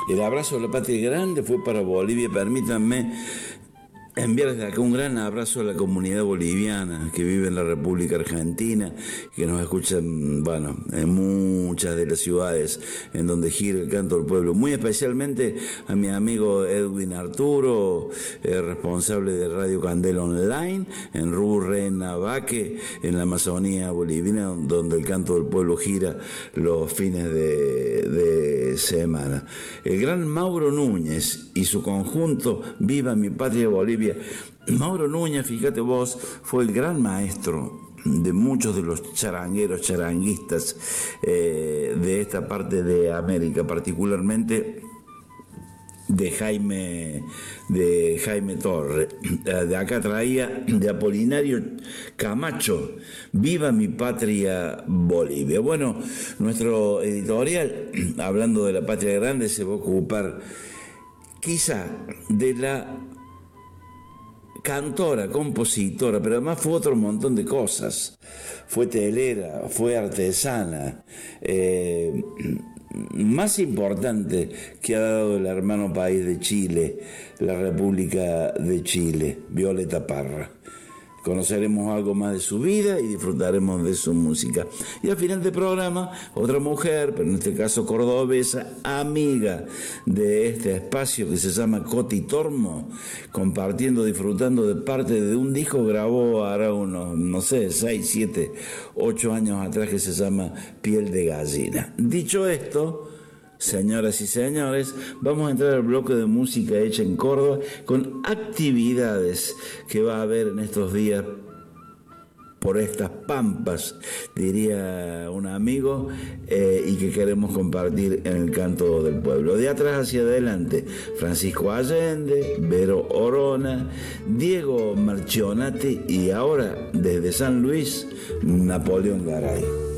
El abrazo de la patria grande fue para Bolivia. Permítanme enviar desde acá un gran abrazo a la comunidad boliviana que vive en la República Argentina, que nos escuchan, bueno, en muchas de las ciudades en donde gira el canto del pueblo. Muy especialmente a mi amigo Edwin Arturo, responsable de Radio Candela Online, en Rurrenabaque, en la Amazonía boliviana, donde el canto del pueblo gira los fines de semana. El gran Mauro Núñez y su conjunto Viva mi Patria Bolivia. Mauro Núñez, fíjate vos, fue el gran maestro de muchos de los charangueros, charanguistas de esta parte de América, particularmente de Jaime Torre. De acá traía de Apolinario Camacho, Viva mi Patria Bolivia. Bueno, nuestro editorial, hablando de la patria grande, se va a ocupar quizá de la cantora, compositora, pero además fue otro montón de cosas. Fue telera, fue artesana, más importante que ha dado el hermano país de Chile, la República de Chile, Violeta Parra. Conoceremos algo más de su vida y disfrutaremos de su música. Y al final del programa, otra mujer, pero en este caso cordobesa, amiga de este espacio que se llama Coti Tormo, compartiendo, disfrutando de parte de un disco que grabó ahora unos, no sé, 6, 7, 8 años atrás, que se llama Piel de Gallina. Dicho esto, señoras y señores, vamos a entrar al bloque de música hecha en Córdoba con actividades que va a haber en estos días por estas pampas, diría un amigo, y que queremos compartir en el canto del pueblo. De atrás hacia adelante, Francisco Allende, Vero Orona, Diego Marchionati y ahora desde San Luis, Napoleón Garay.